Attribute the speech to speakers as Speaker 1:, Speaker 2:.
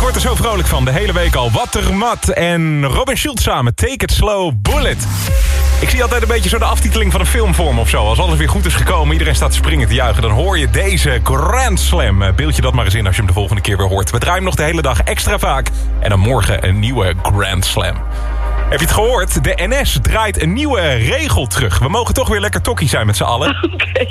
Speaker 1: word er zo vrolijk van. De hele week al. Wattermat en Robin Schulz samen. Take it slow, bullet. Ik zie altijd een beetje zo de aftiteling van een film voor me of zo. Als alles weer goed is gekomen, iedereen staat te springen te juichen... dan hoor je deze Grand Slam. Beeld je dat maar eens in als je hem de volgende keer weer hoort. We draaien hem nog de hele dag extra vaak. En dan morgen een nieuwe Grand Slam. Heb je het gehoord? De NS draait een nieuwe regel terug. We mogen toch weer lekker tokkie zijn met z'n allen.
Speaker 2: Oké.